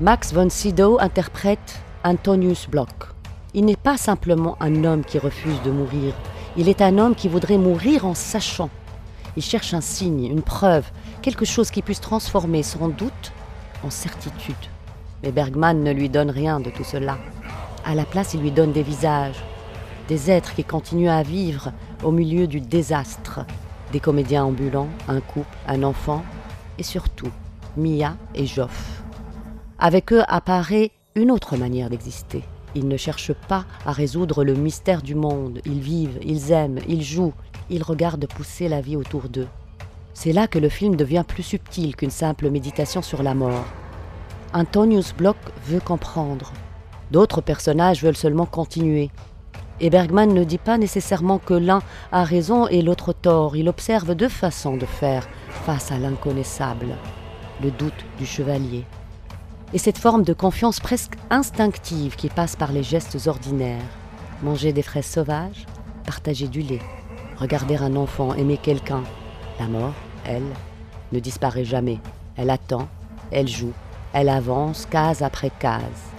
Max von Sydow interprète Antonius Block. Il n'est pas simplement un homme qui refuse de mourir, il est un homme qui voudrait mourir en sachant. Il cherche un signe, une preuve, quelque chose qui puisse transformer son doute en certitude. Mais Bergman ne lui donne rien de tout cela. À la place, il lui donne des visages, des êtres qui continuent à vivre au milieu du désastre, des comédiens ambulants, un couple, un enfant, et surtout Mia et Joff. Avec eux apparaît une autre manière d'exister. Ils ne cherchent pas à résoudre le mystère du monde. Ils vivent, ils aiment, ils jouent, ils regardent pousser la vie autour d'eux. C'est là que le film devient plus subtil qu'une simple méditation sur la mort. Antonius Block veut comprendre. D'autres personnages veulent seulement continuer. Et Bergman ne dit pas nécessairement que l'un a raison et l'autre tort. Il observe deux façons de faire face à l'inconnaissable, le doute du chevalier. Et cette forme de confiance presque instinctive qui passe par les gestes ordinaires. Manger des fraises sauvages, partager du lait, regarder un enfant, aimer quelqu'un. La mort, elle, ne disparaît jamais. Elle attend, elle joue, elle avance case après case.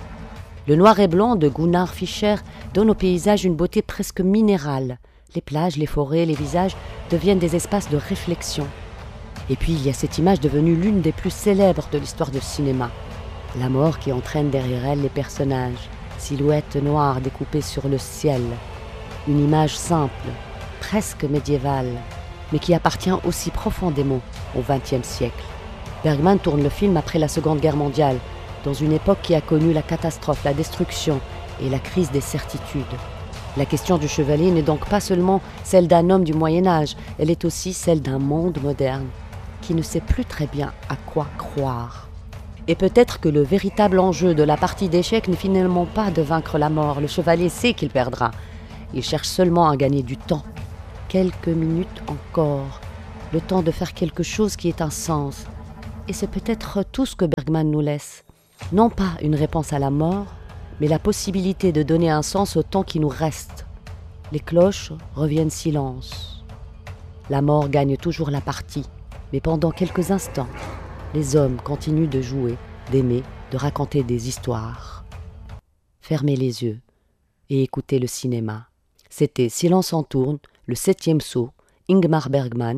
Le noir et blanc de Gunnar Fischer donne au paysage une beauté presque minérale. Les plages, les forêts, les visages deviennent des espaces de réflexion. Et puis il y a cette image devenue l'une des plus célèbres de l'histoire du cinéma. La mort qui entraîne derrière elle les personnages, silhouettes noires découpées sur le ciel. Une image simple, presque médiévale, mais qui appartient aussi profondément au XXe siècle. Bergman tourne le film après la Seconde Guerre mondiale, dans une époque qui a connu la catastrophe, la destruction et la crise des certitudes. La question du chevalier n'est donc pas seulement celle d'un homme du Moyen-Âge, elle est aussi celle d'un monde moderne qui ne sait plus très bien à quoi croire. Et peut-être que le véritable enjeu de la partie d'échecs n'est finalement pas de vaincre la mort. Le chevalier sait qu'il perdra. Il cherche seulement à gagner du temps. Quelques minutes encore. Le temps de faire quelque chose qui ait un sens. Et c'est peut-être tout ce que Bergman nous laisse. Non pas une réponse à la mort, mais la possibilité de donner un sens au temps qui nous reste. Les cloches reviennent silence. La mort gagne toujours la partie, mais pendant quelques instants, les hommes continuent de jouer, d'aimer, de raconter des histoires. Fermez les yeux et écoutez le cinéma. C'était Silence en tourne, le 7e saut, Ingmar Bergman,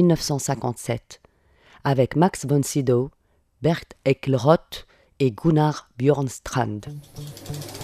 1957, avec Max von Sydow, Bert Eichelroth et Gunnar Björnstrand.